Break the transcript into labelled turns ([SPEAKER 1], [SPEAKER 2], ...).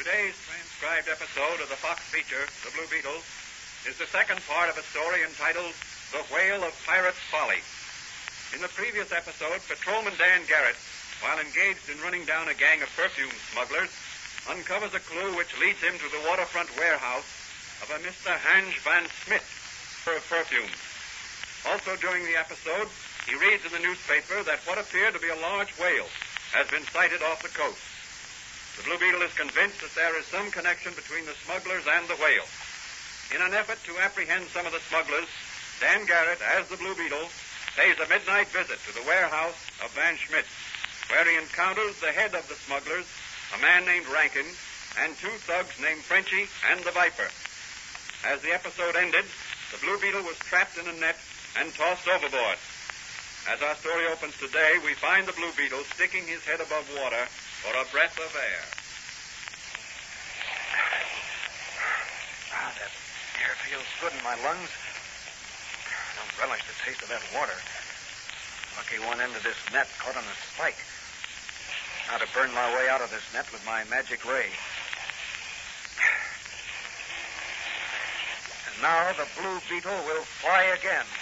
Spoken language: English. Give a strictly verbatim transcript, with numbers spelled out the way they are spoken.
[SPEAKER 1] Today's transcribed episode of the Fox feature, The Blue Beetle, is the second part of a story entitled The Whale of Pirate's Folly. In the previous episode, Patrolman Dan Garrett, while engaged in running down a gang of perfume smugglers, uncovers a clue which leads him to the waterfront warehouse of a Mister Hange Van Smith of perfumes. Also during the episode, he reads in the newspaper that what appeared to be a large whale has been sighted off the coast. The Blue Beetle is convinced that there is some connection between the smugglers and the whale. In an effort to apprehend some of the smugglers, Dan Garrett, as the Blue Beetle, pays a midnight visit to the warehouse of Van Schmidt, where he encounters the head of the smugglers, a man named Rankin, and two thugs named Frenchy and the Viper. As the episode ended, the Blue Beetle was trapped in a net and tossed overboard. As our story opens today, we find the Blue Beetle sticking his head above water for a breath of air.
[SPEAKER 2] Ah, that air feels good in my lungs. I don't relish the taste of that water. Lucky one end of this net caught on a spike. Now to burn my way out of this net with my magic ray. And now the Blue Beetle will fly again.